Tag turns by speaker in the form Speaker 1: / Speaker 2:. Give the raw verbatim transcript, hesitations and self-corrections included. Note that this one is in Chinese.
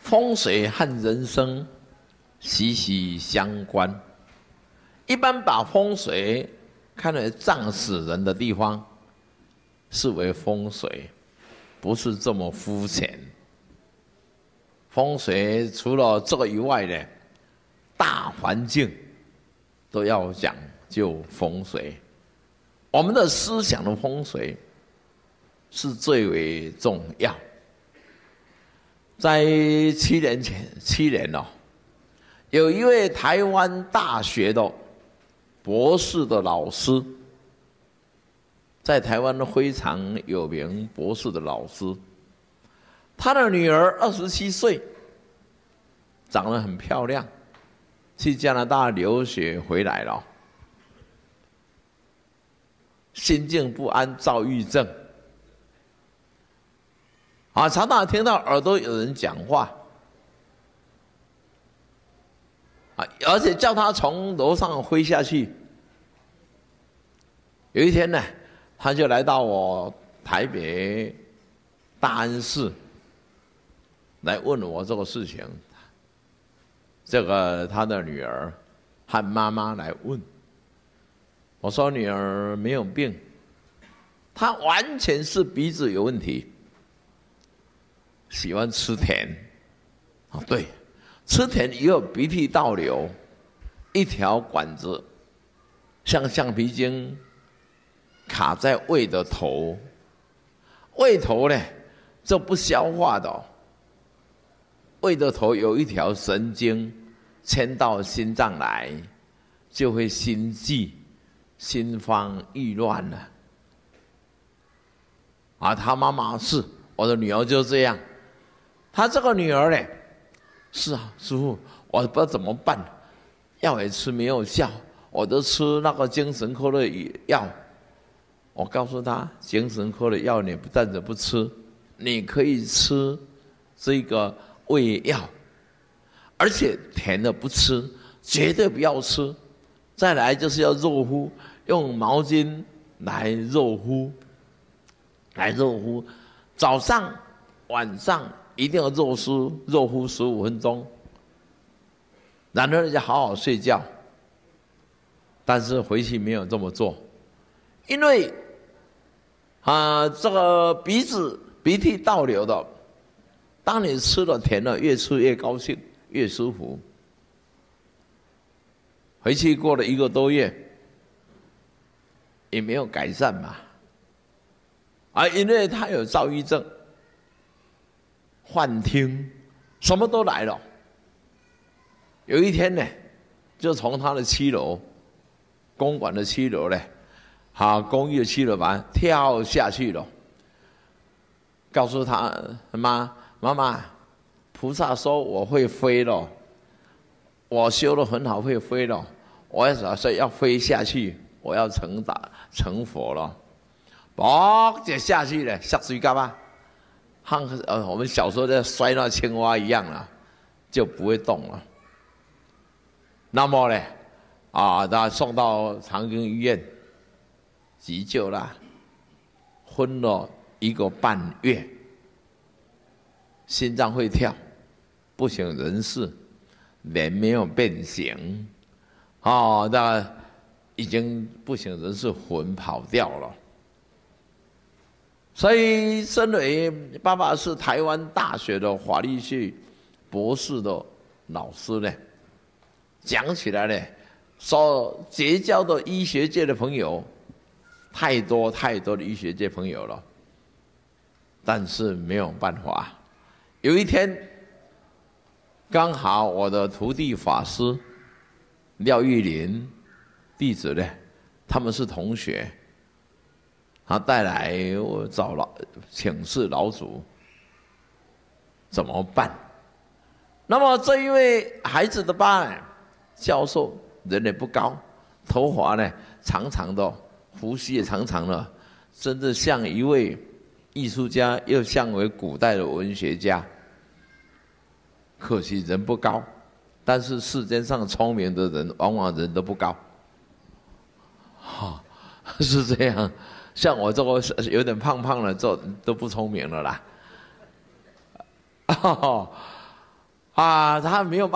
Speaker 1: 风水和人生息息相关。一般把风水看为葬死人的地方，视为风水，不是这么肤浅。风水除了这个以外呢，大环境都要讲究风水。我们的思想的风水是最为重要。在七年前，七年哦，有一位台湾大学的博士的老师，在台湾非常有名博士的老师，他的女儿二十七岁，长得很漂亮，去加拿大留学回来了，心境不安，躁郁症。啊，常常听到耳朵有人讲话，啊，而且叫他从楼上飞下去。有一天呢，他就来到我台北大安市，来问我这个事情。这个他的女儿和妈妈来问，我说女儿没有病，她完全是鼻子有问题。喜欢吃甜，啊，对，吃甜以后鼻涕倒流，一条管子像橡皮筋卡在胃的头，胃头呢这不消化的，胃的头有一条神经牵到心脏来，就会心悸、心慌意乱了。啊，他妈妈是我的女儿就这样。他这个女儿呢，是啊，师父，我不知道怎么办，药也吃没有效，我都吃那个精神科的药。我告诉他，精神科的药你不但是不吃，你可以吃这个胃药，而且甜的不吃，绝对不要吃。再来就是要热敷，用毛巾来热敷，来热敷，早上、晚上。一定要热敷，热敷十五分钟，然后就好好睡觉。但是回去没有这么做，因为啊、呃，这个鼻子鼻涕倒流的，当你吃了甜了，越吃越高兴，越舒服。回去过了一个多月，也没有改善嘛，啊，因为他有躁郁症。幻听，什么都来了。有一天呢，就从他的七楼，公馆的七楼呢，啊，公寓的七楼板跳下去了。告诉他妈妈妈，菩萨说我会飞了，我修得很好，会飞了。我要说要飞下去，我要成大成佛了。嘣，就下去了，下水干嘛？像呃，我们小时候在摔那青蛙一样了，就不会动了。那么呢，啊，他送到长庚医院急救啦，昏了一个半月，心脏会跳，不省人事，脸没有变形，哦，那已经不省人事，魂跑掉了。所以，身为爸爸是台湾大学的法律系博士的老师呢，讲起来呢，所结交的医学界的朋友太多太多的医学界朋友了，但是没有办法。有一天，刚好我的徒弟法师廖玉林弟子呢，他们是同学。他带来我找老请示老祖怎么办？那么这一位孩子的爸教授人也不高，头发呢长长的，胡须也长长的，真的像一位艺术家，又像为古代的文学家。可惜人不高，但是世间上聪明的人，往往人都不高。哈、哦，是这样。像我这个有点胖胖的，这都不聪明了啦。哦， 啊，他没有办